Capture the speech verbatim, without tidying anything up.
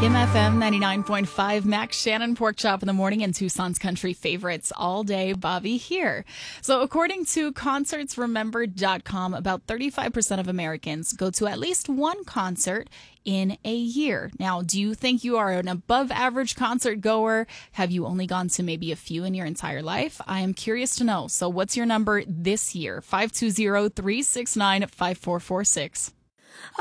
Kim F M ninety-nine point five, Max Shannon Pork Chop in the morning, and Tucson's country favorites all day. Bobby here. So according to concerts remembered dot com, about thirty-five percent of Americans go to at least one concert in a year. Now, do you think you are an above average concert goer? Have you only gone to maybe a few in your entire life? I am curious to know. So what's your number this year? five two zero, three six nine, five four four six.